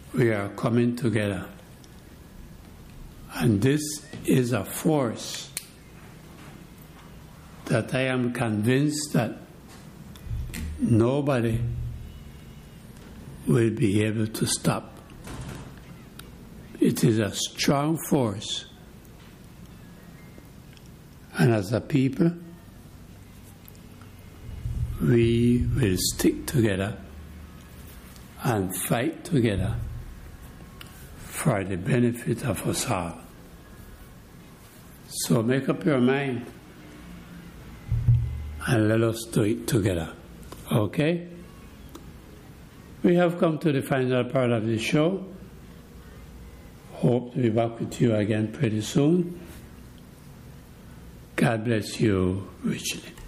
we are coming together. And this is a force that I am convinced that nobody will be able to stop. It is a strong force. And as a people, we will stick together and fight together for the benefit of us all. So make up your mind and let us do it together. Okay? We have come to the final part of the show. Hope to be back with you again pretty soon. God bless you richly.